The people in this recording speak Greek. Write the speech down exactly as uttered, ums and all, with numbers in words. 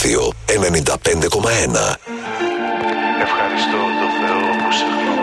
Ράδιο ενενήντα πέντε κόμμα ένα. Ευχαριστώ το Θεό που σε γνώρισα.